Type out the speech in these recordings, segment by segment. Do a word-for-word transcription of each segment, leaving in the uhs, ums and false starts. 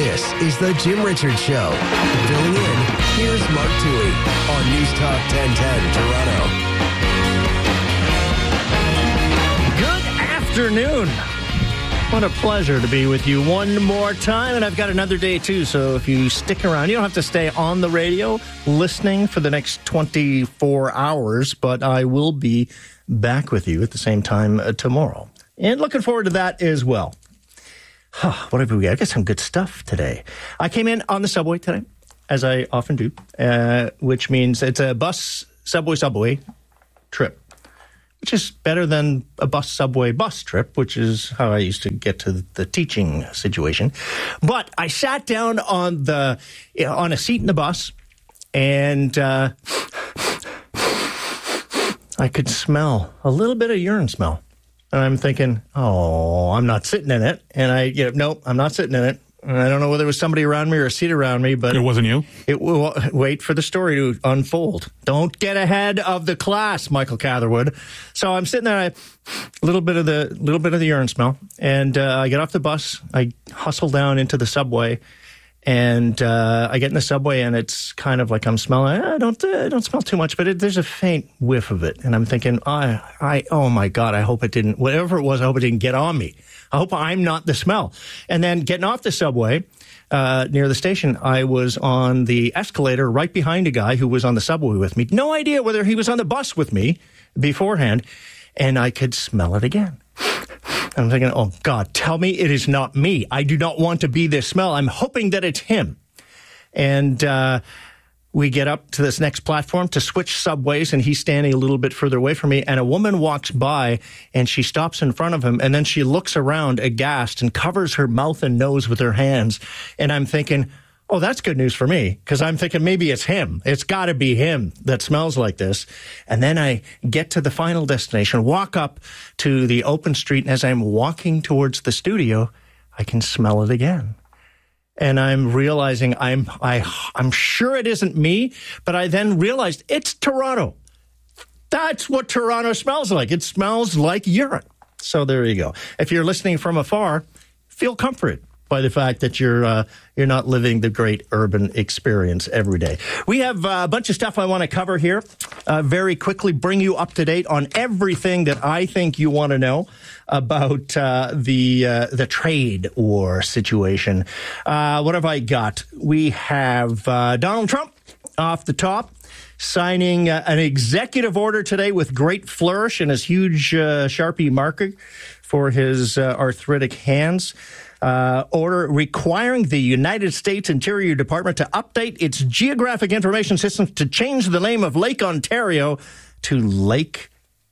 This is the Jim Richards Show. Filling in, here's Mark Toohey on News Talk ten ten Toronto. Good afternoon. What a pleasure to be with you one more time. And I've got another day, too. So if you stick around, you don't have to stay on the radio listening for the next twenty-four hours. But I will be back with you at the same time uh, tomorrow. And looking forward to that as well. Huh, what have we got? I got some good stuff today. I came in on the subway today, as I often do, uh, which means it's a bus, subway, subway trip. Which is better than a bus, subway, bus trip, which is how I used to get to the teaching situation. But I sat down on the on a seat in the bus, and uh, I could smell a little bit of urine smell. And I'm thinking, oh, I'm not sitting in it. And I, you know, nope, I'm not sitting in it. And I don't know whether it was somebody around me or a seat around me, but it wasn't you. It will wait for the story to unfold. Don't get ahead of the class, Michael Catherwood. So I'm sitting there, I, a little bit of the little bit of the urine smell, and uh, I get off the bus. I hustle down into the subway, and uh, I get in the subway, and it's kind of like I'm smelling. I don't, uh, I don't smell too much, but it, there's a faint whiff of it, and I'm thinking, I, I, oh my God, I hope it didn't. Whatever it was, I hope it didn't get on me. I hope I'm not the smell. And then getting off the subway uh, near the station, I was on the escalator right behind a guy who was on the subway with me. No idea whether he was on the bus with me beforehand. And I could smell it again. I'm thinking, oh, God, tell me it is not me. I do not want to be this smell. I'm hoping that it's him. And uh we get up to this next platform to switch subways, and he's standing a little bit further away from me, and a woman walks by, and she stops in front of him, and then she looks around aghast and covers her mouth and nose with her hands. And I'm thinking, oh, that's good news for me, because I'm thinking maybe it's him. It's got to be him that smells like this. And then I get to the final destination, walk up to the open street, and as I'm walking towards the studio, I can smell it again. And I'm realizing I'm I I'm sure it isn't me, but I then realized it's Toronto. That's what Toronto smells like. It smells like urine. So there you go. If you're listening from afar, feel comforted by the fact that you're uh, you're not living the great urban experience every day. We have uh, a bunch of stuff I want to cover here. Uh, very quickly, bring you up to date on everything that I think you want to know about uh, the uh, the trade war situation. Uh, what have I got? We have uh, Donald Trump off the top, signing uh, an executive order today with great flourish and his huge uh, Sharpie marker for his uh, arthritic hands. Uh, order requiring the United States Interior Department to update its geographic information systems to change the name of Lake Ontario to Lake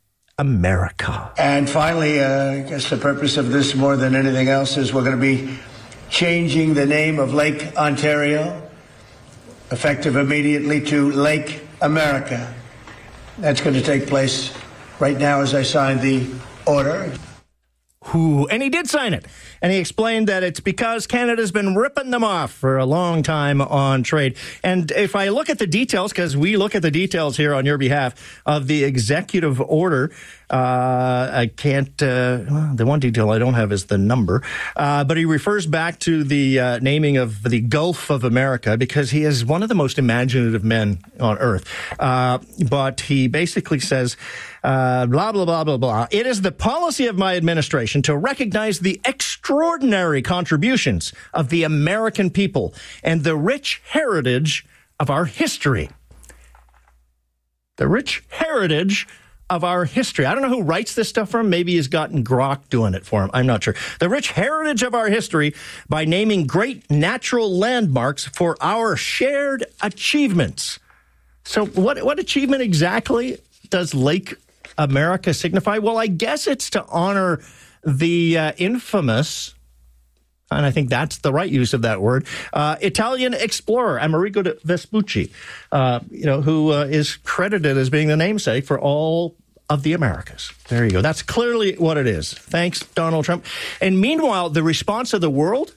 America. And finally, uh, I guess the purpose of this more than anything else is we're going to be changing the name of Lake Ontario, effective immediately, to Lake America. That's going to take place right now as I sign the order. Who, and he did sign it. And he explained that it's because Canada's been ripping them off for a long time on trade. And if I look at the details, because we look at the details here on your behalf of the executive order, uh, I can't, uh, well, the one detail I don't have is the number, uh, but he refers back to the uh, naming of the Gulf of America because he is one of the most imaginative men on earth. Uh, but he basically says, uh, blah, blah, blah, blah, blah. It is the policy of my administration to recognize the extraordinary contributions of the American people and the rich heritage of our history. The rich heritage of our history. I don't know who writes this stuff from. Maybe he's gotten Grok doing it for him. I'm not sure. The rich heritage of our history by naming great natural landmarks for our shared achievements. So what, what achievement exactly does Lake America signify? Well, I guess it's to honor the uh, infamous, and I think that's the right use of that word, uh, Italian explorer Amerigo Vespucci, uh, you know, who uh, is credited as being the namesake for all of the Americas. There you go. That's clearly what it is. Thanks, Donald Trump. And meanwhile, the response of the world,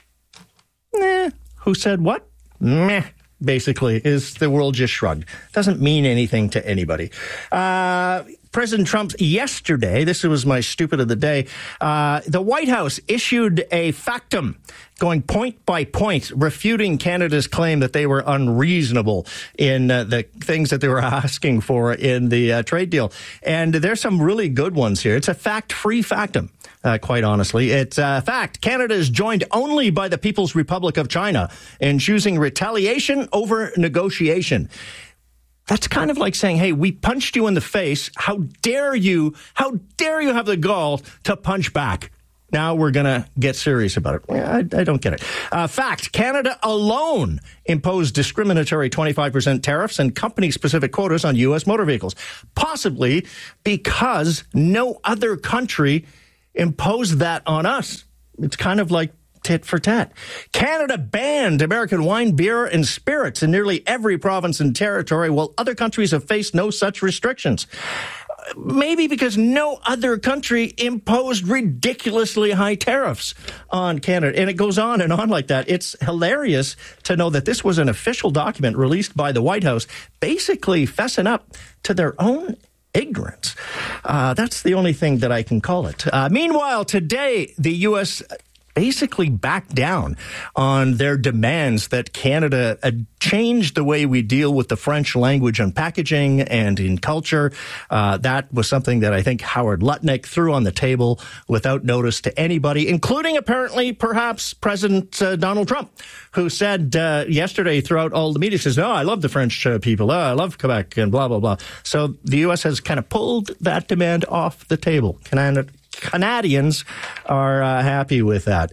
eh, who said what? Meh. Basically, is the world just shrugged. Doesn't mean anything to anybody. Uh, President Trump yesterday, this was my stupid of the day, uh, the White House issued a factum going point by point, refuting Canada's claim that they were unreasonable in uh, the things that they were asking for in the uh, trade deal. And there's some really good ones here. It's a fact-free factum, uh, quite honestly. It's a fact. Canada is joined only by the People's Republic of China in choosing retaliation over negotiation. That's kind of like saying, hey, we punched you in the face. How dare you, how dare you have the gall to punch back? Now we're going to get serious about it. I, I don't get it. Uh, fact, Canada alone imposed discriminatory twenty-five percent tariffs and company-specific quotas on U S motor vehicles, possibly because no other country imposed that on us. It's kind of like tit for tat. Canada banned American wine, beer, and spirits in nearly every province and territory, while other countries have faced no such restrictions. Maybe because no other country imposed ridiculously high tariffs on Canada. And it goes on and on like that. It's hilarious to know that this was an official document released by the White House, basically fessing up to their own ignorance. Uh, that's the only thing that I can call it. Uh, meanwhile, today, the U S basically backed down on their demands that Canada uh, change the way we deal with the French language on packaging and in culture. Uh, that was something that I think Howard Lutnick threw on the table without notice to anybody, including apparently perhaps President uh, Donald Trump, who said uh, yesterday throughout all the media, says, no, I love the French uh, people. Oh, I love Quebec and blah, blah, blah. So the U S has kind of pulled that demand off the table. Canada Canadians are uh, happy with that.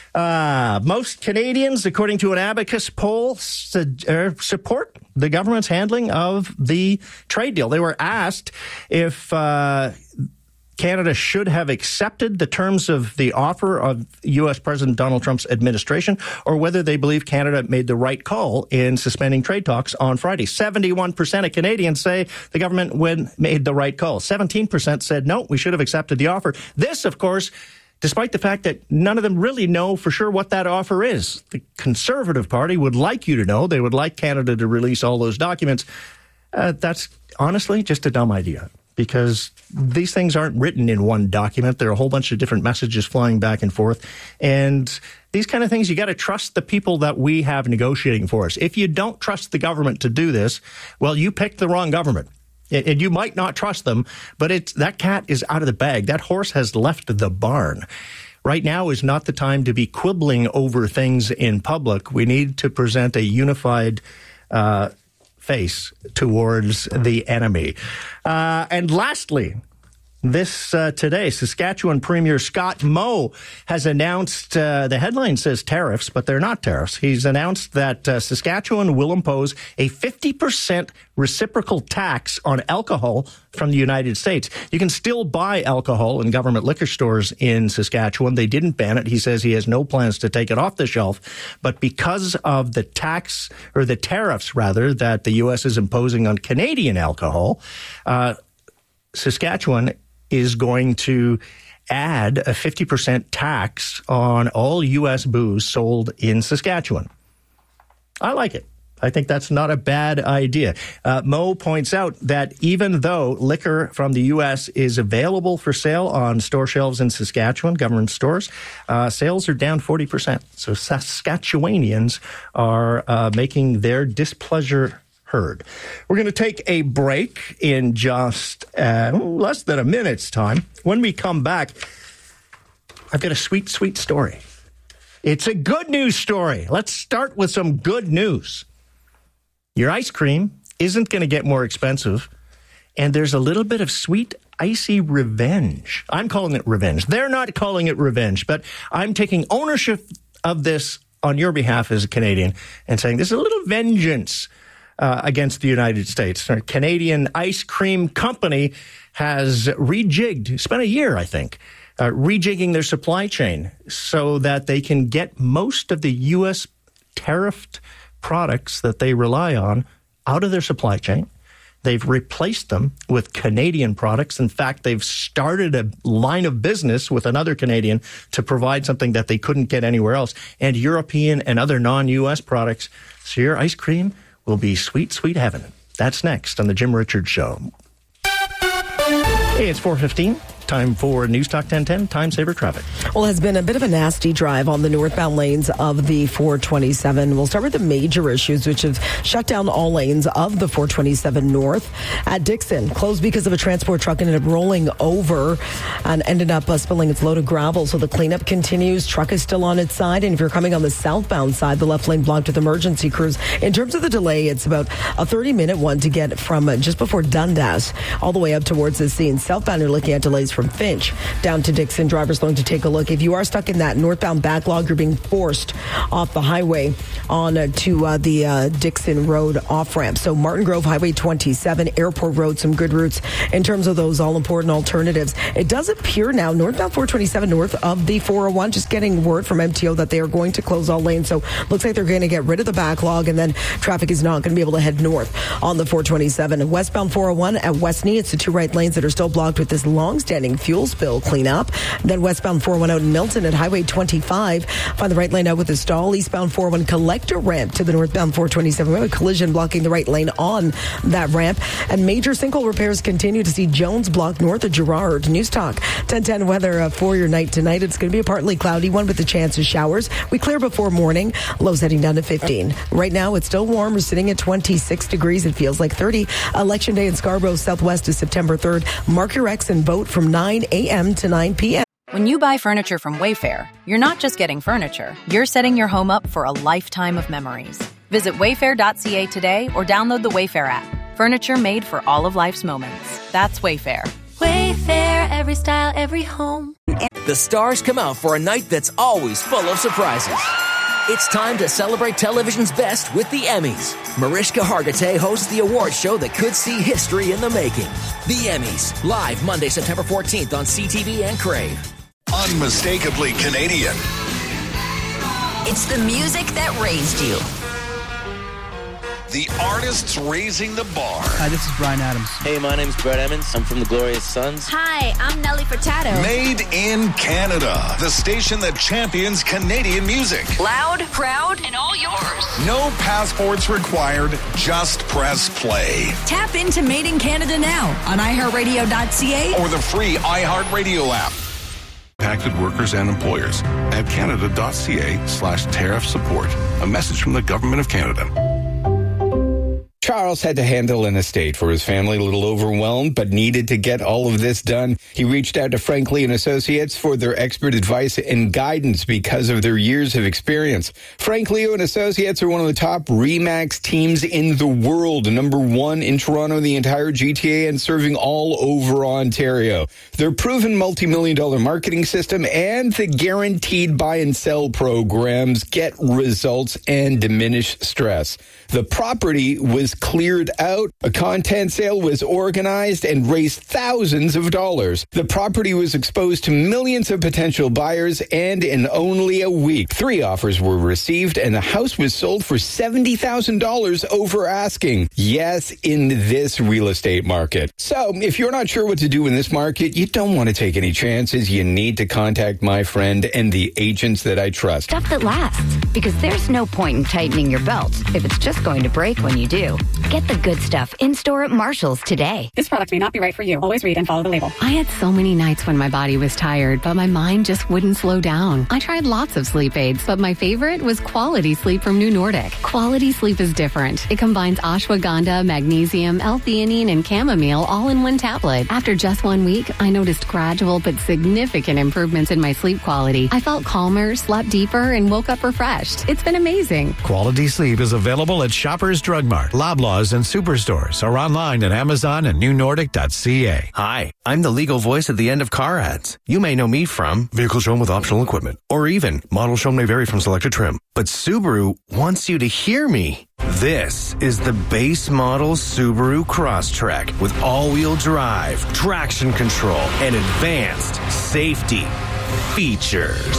Uh, most Canadians, according to an Abacus poll, su- uh, support the government's handling of the trade deal. They were asked if uh, Canada should have accepted the terms of the offer of U S President Donald Trump's administration, or whether they believe Canada made the right call in suspending trade talks on Friday. seventy-one percent of Canadians say the government made the right call. seventeen percent said, no, we should have accepted the offer. This, of course, despite the fact that none of them really know for sure what that offer is. The Conservative Party would like you to know. They would like Canada to release all those documents. Uh, that's honestly just a dumb idea, because these things aren't written in one document. There are a whole bunch of different messages flying back and forth. And these kind of things, you got to trust the people that we have negotiating for us. If you don't trust the government to do this, well, you picked the wrong government. And you might not trust them, but it's, that cat is out of the bag. That horse has left the barn. Right now is not the time to be quibbling over things in public. We need to present a unified uh face towards the enemy. Uh, and lastly, this uh, today, Saskatchewan Premier Scott Moe has announced, uh, the headline says tariffs, but they're not tariffs. He's announced that uh, Saskatchewan will impose a fifty percent reciprocal tax on alcohol from the United States. You can still buy alcohol in government liquor stores in Saskatchewan. They didn't ban it. He says he has no plans to take it off the shelf. But because of the tax, or the tariffs rather, that the U S is imposing on Canadian alcohol, uh, Saskatchewan is going to add a fifty percent tax on all U S booze sold in Saskatchewan. I like it. I think that's not a bad idea. Uh, Moe points out that even though liquor from the U S is available for sale on store shelves in Saskatchewan, government stores, uh, sales are down forty percent. So Saskatchewanians are uh, making their displeasure heard. We're going to take a break in just uh, less than a minute's time. When we come back, I've got a sweet, sweet story. It's a good news story. Let's start with some good news. Your ice cream isn't going to get more expensive, and there's a little bit of sweet, icy revenge. I'm calling it revenge. They're not calling it revenge, but I'm taking ownership of this on your behalf as a Canadian and saying this is a little vengeance Uh, against the United States. Our Canadian ice cream company has rejigged, spent a year, I think, uh, rejigging their supply chain so that they can get most of the U S tariffed products that they rely on out of their supply chain. They've replaced them with Canadian products. In fact, they've started a line of business with another Canadian to provide something that they couldn't get anywhere else, and European and other non-U S products. So your ice cream will be sweet, sweet heaven. That's next on The Jim Richards Show. Hey, it's four fifteen. Time for News Talk ten ten, Time Saver Traffic. Well, it's been a bit of a nasty drive on the northbound lanes of the four twenty-seven. We'll start with the major issues, which have shut down all lanes of the four twenty-seven north. At Dixon, closed because of a transport truck ended up rolling over and ended up uh, spilling its load of gravel. So the cleanup continues. Truck is still on its side. And if you're coming on the southbound side, the left lane blocked with emergency crews. In terms of the delay, it's about a thirty-minute one to get from uh, just before Dundas all the way up towards the scene. Southbound, you're looking at delays from Finch down to Dixon. Drivers going to take a look. If you are stuck in that northbound backlog, you're being forced off the highway on uh, to uh, the uh, Dixon Road off-ramp. So Martin Grove Highway twenty-seven, Airport Road, some good routes in terms of those all-important alternatives. It does appear now, northbound four twenty-seven north of the four oh one, just getting word from M T O that they are going to close all lanes. So looks like they're going to get rid of the backlog, and then traffic is not going to be able to head north on the four twenty-seven. Westbound four oh one at Westney, it's the two right lanes that are still blocked with this long-standing fuel spill cleanup. Then westbound four oh one out in Milton at Highway twenty-five. Find the right lane out with a stall. Eastbound four oh one collector ramp to the northbound four twenty-seven. We have a collision blocking the right lane on that ramp. And major sinkhole repairs continue to see Jones block north of Girard. News Talk ten ten weather uh, for your night tonight. It's going to be a partly cloudy one with the chance of showers. We clear before morning. Lows heading down to fifteen. Right now it's still warm. We're sitting at twenty-six degrees. It feels like thirty. Election day in Scarborough Southwest is September third. Mark your X and vote from nine a.m. to nine p.m. When you buy furniture from Wayfair, you're not just getting furniture. You're setting your home up for a lifetime of memories. Visit wayfair dot c a today or download the Wayfair app. Furniture made for all of life's moments. That's Wayfair. Wayfair, every style, every home. The stars come out for a night that's always full of surprises. It's time to celebrate television's best with the Emmys. Mariska Hargitay hosts the award show that could see history in the making. The Emmys, live Monday, September fourteenth on C T V and Crave. Unmistakably Canadian. It's the music that raised you. The artists raising the bar. Hi, this is Bryan Adams. Hey, my name's Brett Emmons. I'm from the Glorious Sons. Hi, I'm Nelly Furtado. Made in Canada. The station that champions Canadian music. Loud, proud, and all yours. No passports required. Just press play. Tap into Made in Canada now on i heart radio dot c a or the free iHeartRadio app. Impacted workers and employers at canada.ca slash tariff support. A message from the Government of Canada. Charles had to handle an estate for his family, a little overwhelmed, but needed to get all of this done. He reached out to Frank Lee and Associates for their expert advice and guidance because of their years of experience. Frank Lee and Associates are one of the top RE/MAX teams in the world, number one in Toronto, the entire G T A, and serving all over Ontario. Their proven multi-million dollar marketing system and the guaranteed buy and sell programs get results and diminish stress. The property was cleared out, a content sale was organized, and raised thousands of dollars. The property was exposed to millions of potential buyers, and in only a week, three offers were received, and the house was sold for seventy thousand dollars over asking. Yes, in this real estate market. So, if you're not sure what to do in this market, you don't want to take any chances. You need to contact my friend and the agents that I trust. Stuff that lasts, because there's no point in tightening your belt if it's just going to break when you do. Get the good stuff in-store at Marshall's today. This product may not be right for you. Always read and follow the label. I had so many nights when my body was tired, but my mind just wouldn't slow down. I tried lots of sleep aids, but my favorite was Quality Sleep from New Nordic. Quality Sleep is different. It combines ashwagandha, magnesium, L-theanine, and chamomile all in one tablet. After just one week, I noticed gradual but significant improvements in my sleep quality. I felt calmer, slept deeper, and woke up refreshed. It's been amazing. Quality Sleep is available at Shoppers Drug Mart, Loblaws, and Superstores, or online at Amazon and new nordic dot c a. Hi, I'm the legal voice at the end of car ads. You may know me from vehicle shown with optional equipment, or even model shown may vary from selected trim. But Subaru wants you to hear me. This is the base model Subaru Crosstrek with all-wheel drive, traction control, and advanced safety features.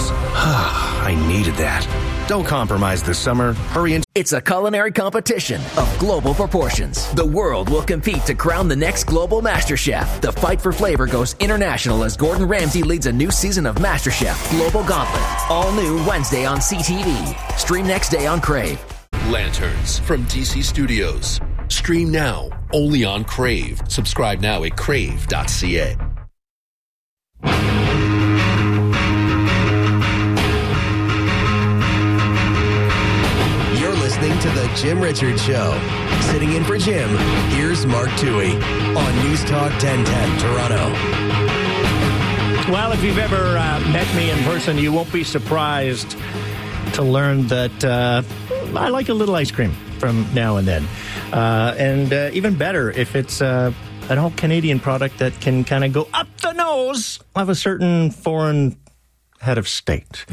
I needed that. Don't compromise this summer. Hurry in. It's a culinary competition of global proportions. The world will compete to crown the next global master chef. The fight for flavor goes international as Gordon Ramsay leads a new season of MasterChef Global Gauntlet. All new Wednesday on C T V. Stream next day on Crave. Lanterns from D C Studios. Stream now only on Crave. Subscribe now at crave dot c a. You're listening to The Jim Richards Show. Sitting in for Jim, here's Mark Toohey on News Talk ten ten Toronto. Well, if you've ever uh, met me in person, you won't be surprised to learn that uh, I like a little ice cream from now and then. Uh, and uh, even better if it's uh, an all Canadian product that can kind of go up the nose of a certain foreign head of state.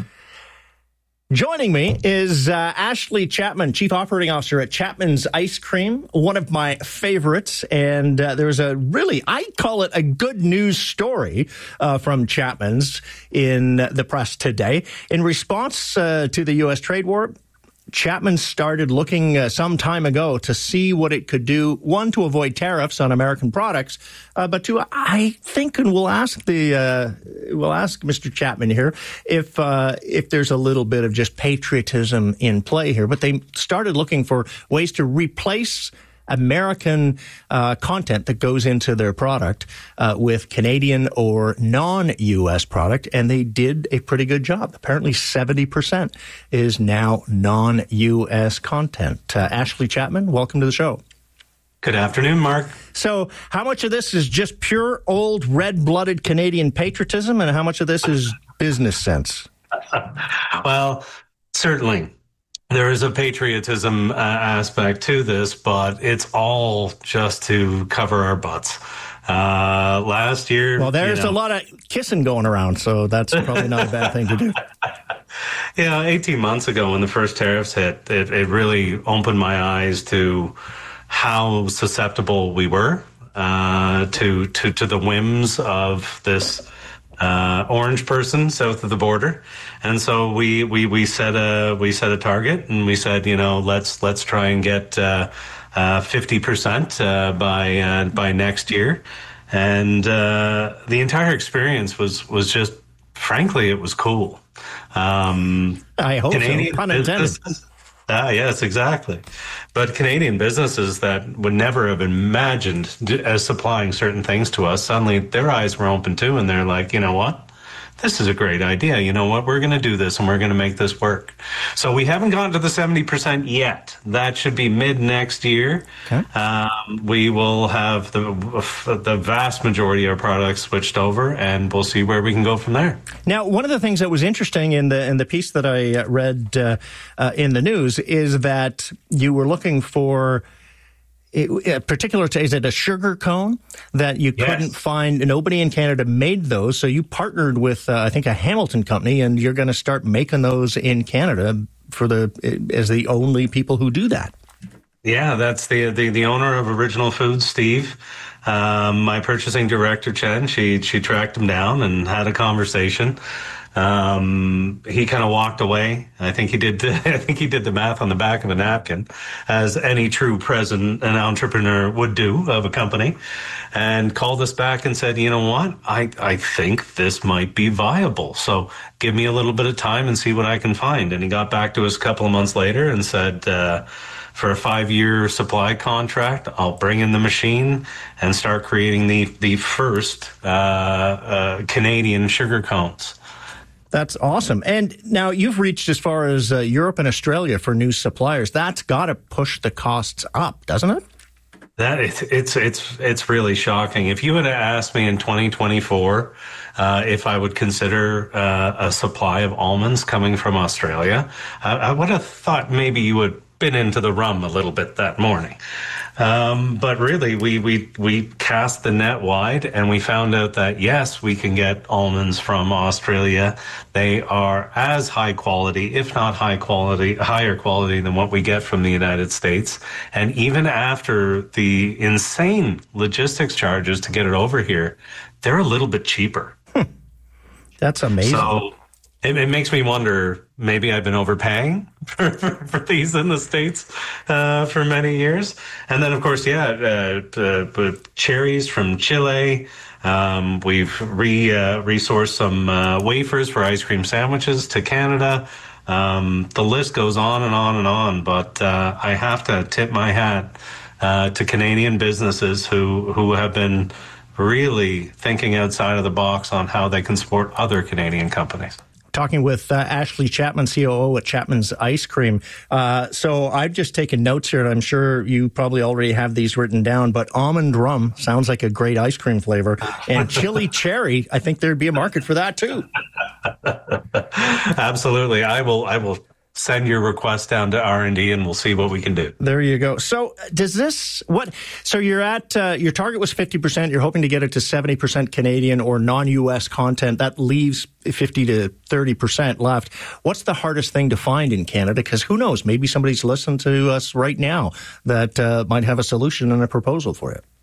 Joining me is uh, Ashley Chapman, Chief Operating Officer at Chapman's Ice Cream, one of my favorites. And uh, there's a really, I call it a good news story uh, from Chapman's in the press today. In response uh, to the U S trade war, Chapman started looking uh, some time ago to see what it could do, one, to avoid tariffs on American products, uh, but two, I think, and we'll ask the uh, we'll ask Mister Chapman here if uh, if there's a little bit of just patriotism in play here. But they started looking for ways to replace American uh, content that goes into their product uh, with Canadian or non-U S product, and they did a pretty good job. Apparently seventy percent is now non-U S content. Uh, Ashley Chapman, welcome to the show. Good afternoon, Mark. So how much of this is just pure old red-blooded Canadian patriotism, and how much of this is business sense? Well, certainly. There is a patriotism uh, aspect to this, but it's all just to cover our butts. Uh, last year... Well, there's you know, a lot of kissing going around, so that's probably not a bad thing to do. Yeah, eighteen months ago when the first tariffs hit, it, it really opened my eyes to how susceptible we were uh, to, to, to the whims of this uh, orange person south of the border. And so we, we, we set a, we set a target, and we said, you know, let's, let's try and get, uh, uh, fifty percent, uh, by, uh, by next year. And, uh, the entire experience was, was just, frankly, it was cool. Um, I hope Canadian so. Pun intended. Ah, yes, exactly. But Canadian businesses that would never have imagined as supplying certain things to us, suddenly their eyes were open too, and they're like, you know what? This is a great idea. You know what? We're going to do this, and we're going to make this work. So we haven't gotten to the seventy percent yet. That should be mid next year. Okay. Um, we will have the the vast majority of our products switched over, and we'll see where we can go from there. Now, one of the things that was interesting in the in the piece that I read uh, uh, in the news is that you were looking for a particular, is it a sugar cone that you yes. couldn't find? Nobody in Canada made those, so you partnered with, uh, I think, a Hamilton company, and you're going to start making those in Canada for the as the only people who do that. Yeah, that's the the, the owner of Original Foods, Steve. Um, my purchasing director, Chen, she she tracked him down and had a conversation. Um, he kind of walked away. I think he did. I think he did the math on the back of a napkin, as any true president and entrepreneur would do of a company, and called us back and said, "You know what? I I think this might be viable. So give me a little bit of time and see what I can find." And he got back to us a couple of months later and said, Uh, for a five-year supply contract, I'll bring in the machine and start creating the the first uh, uh, Canadian sugar cones. That's awesome. And now you've reached as far as uh, Europe and Australia for new suppliers. That's got to push the costs up, doesn't it? That it's it's it's it's really shocking. If you had asked me in twenty twenty-four uh, if I would consider uh, a supply of almonds coming from Australia, I, I would have thought maybe you would been into the rum a little bit that morning. Um, but really, we, we, we cast the net wide, and we found out that, yes, we can get almonds from Australia. They are as high quality, if not high quality, higher quality than what we get from the United States. And even after the insane logistics charges to get it over here, they're a little bit cheaper. Hmm. That's amazing. So it, it makes me wonder, maybe I've been overpaying for, for, for these in the States uh, for many years. And then, of course, yeah, uh, uh, cherries from Chile. Um, we've re uh, resourced some uh, wafers for ice cream sandwiches to Canada. Um, the list goes on and on and on. But uh, I have to tip my hat uh, to Canadian businesses who, who have been really thinking outside of the box on how they can support other Canadian companies. Talking with uh, Ashley Chapman, C O O at Chapman's Ice Cream. Uh, so I've just taken notes here, and I'm sure you probably already have these written down, but almond rum sounds like a great ice cream flavor. And chili cherry, I think there'd be a market for that too. Absolutely. I will, I will send your request down to R and D and we'll see what we can do. There you go. So does this, what, so you're at, uh, your target was fifty percent. You're hoping to get it to seventy percent Canadian or non-U S content. That leaves fifty to thirty percent left. What's the hardest thing to find in Canada? Because who knows, maybe somebody's listening to us right now that uh, might have a solution and a proposal for it.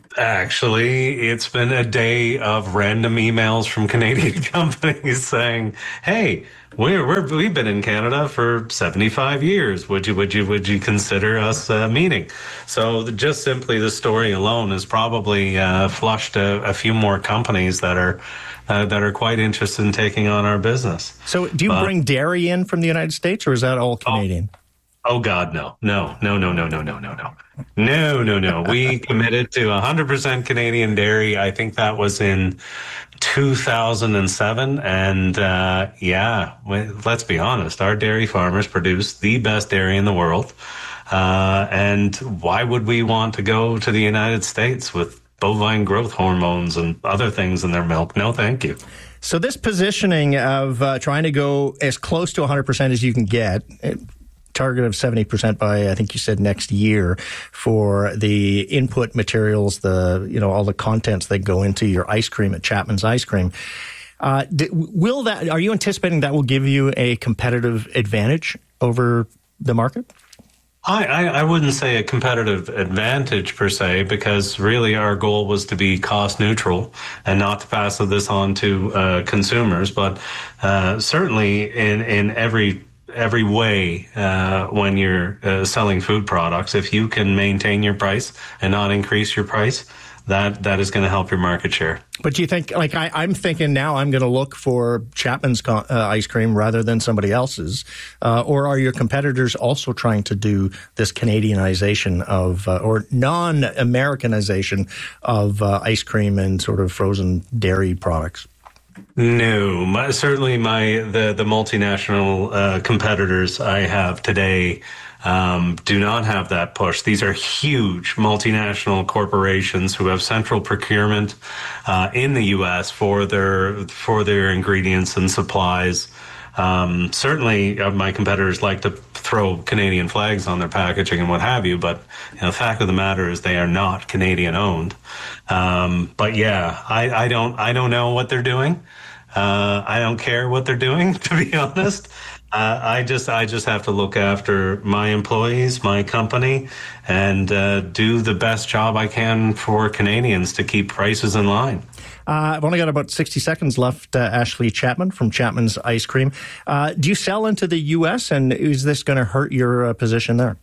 Actually, it's been a day of random emails from Canadian companies saying, hey, We're, we're, we've been in Canada for seventy-five years. Would you, would you, would you consider us uh, meeting? So the, just simply the story alone has probably uh, flushed a, a few more companies that are uh, that are quite interested in taking on our business. So do you but, bring dairy in from the United States, or is that all Canadian? Oh, oh God, no, no, no, no, no, no, no, no, no, no, no, no. We committed to one hundred percent Canadian dairy. I think that was in two thousand seven. And uh, yeah, let's be honest, our dairy farmers produce the best dairy in the world. Uh, and why would we want to go to the United States with bovine growth hormones and other things in their milk? No, thank you. So this positioning of uh, trying to go as close to one hundred percent as you can get, it, target of seventy percent by, I think you said next year, for the input materials, the, you know, all the contents that go into your ice cream at Chapman's Ice Cream. Uh, will that, are you anticipating that will give you a competitive advantage over the market? I, I, I wouldn't say a competitive advantage per se, because really our goal was to be cost neutral and not to pass this on to uh, consumers. But uh, certainly in, in every every way, uh, when you're uh, selling food products, if you can maintain your price and not increase your price, that that is going to help your market share. But do you think, like I, I'm thinking now, I'm going to look for Chapman's uh, ice cream rather than somebody else's, uh, or are your competitors also trying to do this Canadianization of uh, or non-Americanization of uh, ice cream and sort of frozen dairy products? No, my, certainly my the the multinational uh, competitors I have today um, do not have that push. These are huge multinational corporations who have central procurement uh, in the U S for their for their ingredients and supplies. Um, certainly, uh, my competitors like to throw Canadian flags on their packaging and what have you, but you know, the fact of the matter is they are not Canadian owned. Um, but yeah, I, I don't, I don't know what they're doing. Uh, I don't care what they're doing, to be honest. Uh, I just, I just have to look after my employees, my company, and uh, do the best job I can for Canadians to keep prices in line. Uh, I've only got about sixty seconds left. Uh, Ashley Chapman from Chapman's Ice Cream. Uh, do you sell into the U S, and is this going to hurt your uh, position there?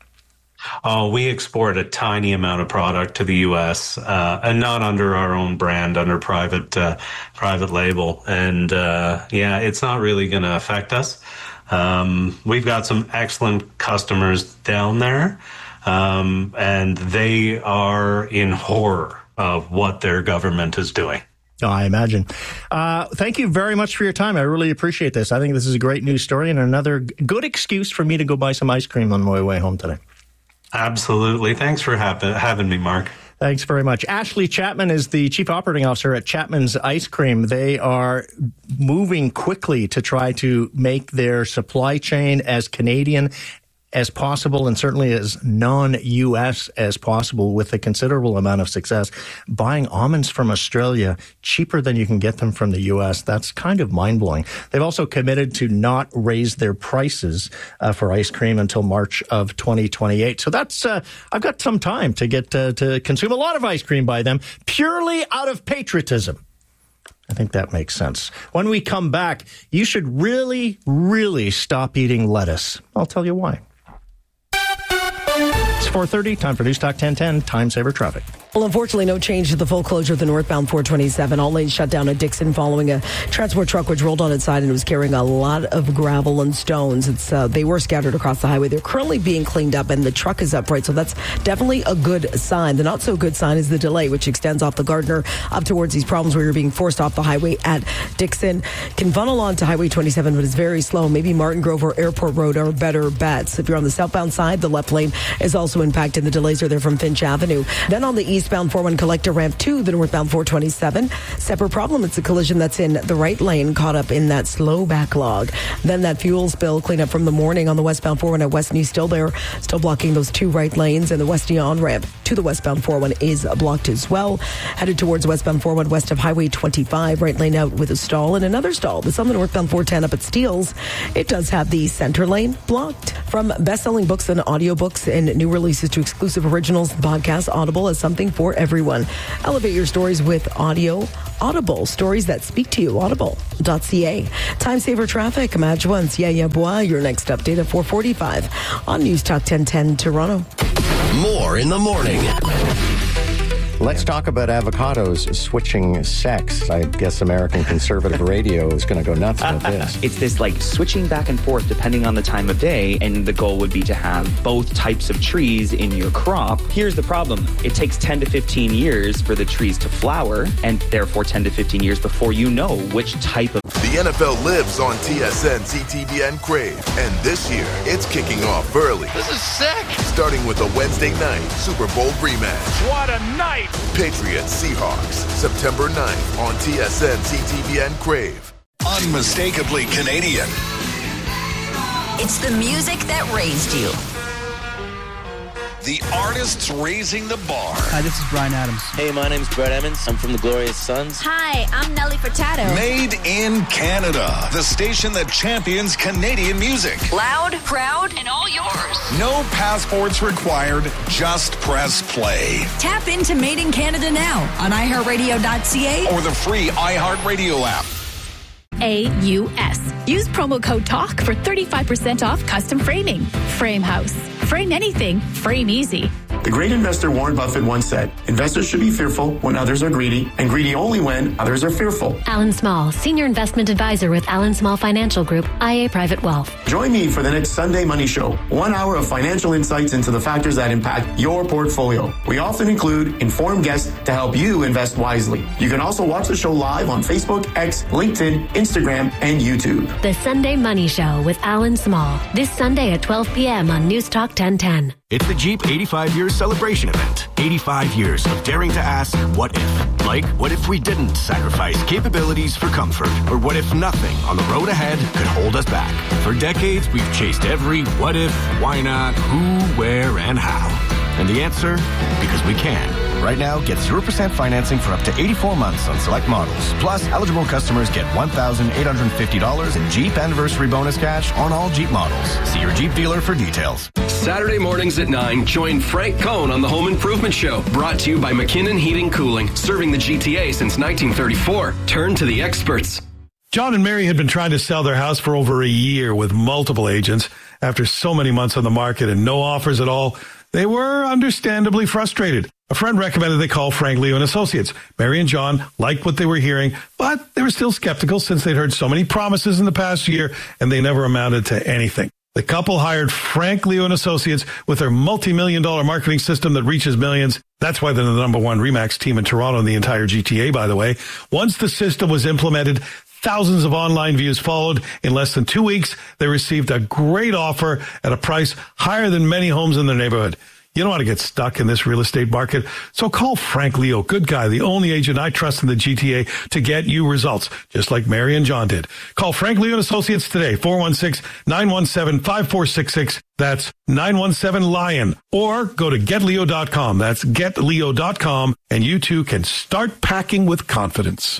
Oh, we export a tiny amount of product to the U S, uh, and not under our own brand, under private uh, private label. And uh, yeah, it's not really going to affect us. Um, we've got some excellent customers down there, um, and they are in horror of what their government is doing. Oh, I imagine. Uh, thank you very much for your time. I really appreciate this. I think this is a great news story and another good excuse for me to go buy some ice cream on my way home today. Absolutely. Thanks for ha- having me, Mark. Thanks very much. Ashley Chapman is the Chief Operating Officer at Chapman's Ice Cream. They are moving quickly to try to make their supply chain as Canadian as possible, and certainly as non-U S as possible, with a considerable amount of success. Buying almonds from Australia cheaper than you can get them from the U S, that's kind of mind-blowing. They've also committed to not raise their prices uh, for ice cream until March of twenty twenty-eight. So that's, uh, I've got some time to get uh, to consume a lot of ice cream by them, purely out of patriotism. I think that makes sense. When we come back, you should really, really stop eating lettuce. I'll tell you why. It's four thirty, time for News Talk ten ten, Time Saver Traffic. Well, unfortunately, no change to the full closure of the northbound four twenty-seven. All lanes shut down at Dixon following a transport truck which rolled on its side and was carrying a lot of gravel and stones. It's uh, they were scattered across the highway. They're currently being cleaned up, and the truck is upright, so that's definitely a good sign. The not-so-good sign is the delay, which extends off the Gardner up towards these problems where you're being forced off the highway at Dixon. Can funnel on to Highway twenty-seven, but it's very slow. Maybe Martin Grove or Airport Road are better bets. If you're on the southbound side, the left lane is also impacted. The delays are there from Finch Avenue. Then on the eastbound four one collector ramp to the northbound four twenty-seven. Separate problem. It's a collision that's in the right lane, caught up in that slow backlog. Then that fuel spill cleanup from the morning on the westbound four one at West New still there, still blocking those two right lanes, and the West Neon ramp to the westbound four one is blocked as well. Headed towards westbound four one west of Highway twenty-five, right lane out with a stall and another stall. That's on the northbound four ten up at Steeles. It does have the center lane blocked. From best-selling books and audiobooks and new releases to exclusive originals, podcasts, Audible is something for everyone. Elevate your stories with audio. Audible, stories that speak to you. Audible dot c a. Time saver traffic. Madjwan Siaya Bois, your next update at four forty-five on News Talk ten ten Toronto. More in the morning. Let's talk about avocados switching sex. I guess American conservative radio is going to go nuts about this. It's this like switching back and forth depending on the time of day, and the goal would be to have both types of trees in your crop. Here's the problem. It takes ten to fifteen years for the trees to flower, and therefore ten to fifteen years before you know which type of... The N F L lives on T S N, C T V N Crave, and this year it's kicking off early. This is sick! Starting with a Wednesday night Super Bowl rematch. What a night! Patriots Seahawks, September ninth on T S N, C T V N Crave. Unmistakably Canadian. It's the music that raised you. The artists raising the bar. Hi, this is Brian Adams. Hey, my name's Brett Emmons. I'm from the Glorious Sons. Hi, I'm Nelly Furtado. Made in Canada. The station that champions Canadian music. Loud, proud, and all yours. No passports required. Just press play. Tap into Made in Canada now on i heart radio dot c a or the free iHeartRadio app. A U S. Use promo code TALK for thirty-five percent off custom framing. Frame House. Frame anything. Frame easy. The great investor Warren Buffett once said, investors should be fearful when others are greedy, and greedy only when others are fearful. Alan Small, Senior Investment Advisor with Alan Small Financial Group, I A Private Wealth. Join me for the next Sunday Money Show. One hour of financial insights into the factors that impact your portfolio. We often include informed guests to help you invest wisely. You can also watch the show live on Facebook, X, LinkedIn, Instagram, and YouTube. The Sunday Money Show with Alan Small. This Sunday at twelve p.m. on News Talk ten ten. It's the Jeep eighty-five years celebration event. eighty-five years of daring to ask, what if? Like, what if we didn't sacrifice capabilities for comfort? Or what if nothing on the road ahead could hold us back? For decades, we've chased every what if, why not, who, where, and how. And the answer? Because we can. Right now, get zero percent financing for up to eighty-four months on select models. Plus, eligible customers get one thousand eight hundred fifty dollars in Jeep Anniversary Bonus Cash on all Jeep models. See your Jeep dealer for details. Saturday mornings at nine, join Frank Cohn on the Home Improvement Show. Brought to you by McKinnon Heating Cooling. Serving the G T A since nineteen thirty-four. Turn to the experts. John and Mary had been trying to sell their house for over a year with multiple agents. After so many months on the market and no offers at all, they were understandably frustrated. A friend recommended they call Frank Leo and Associates. Mary and John liked what they were hearing, but they were still skeptical since they'd heard so many promises in the past year and they never amounted to anything. The couple hired Frank Leo and Associates with their multi-million dollar marketing system that reaches millions. That's why they're the number one RE/MAX team in Toronto and the entire G T A, by the way. Once the system was implemented, thousands of online views followed. In less than two weeks, they received a great offer at a price higher than many homes in their neighborhood. You don't want to get stuck in this real estate market, so call Frank Leo, good guy, the only agent I trust in the G T A to get you results, just like Mary and John did. Call Frank Leo and Associates today, four one six, nine one seven, five four six six. That's nine one seven LION. Or go to get leo dot com. That's get leo dot com, and you too can start packing with confidence.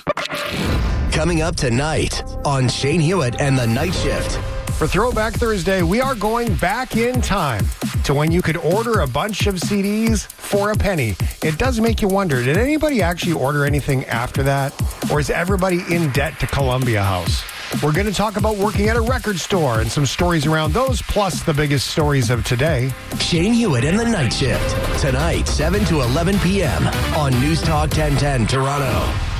Coming up tonight on Shane Hewitt and the Night Shift. For Throwback Thursday, we are going back in time to when you could order a bunch of C Ds for a penny. It does make you wonder, did anybody actually order anything after that? Or is everybody in debt to Columbia House? We're going to talk about working at a record store and some stories around those, plus the biggest stories of today. Shane Hewitt and the Night Shift. Tonight, seven to eleven p.m. on News Talk ten ten Toronto.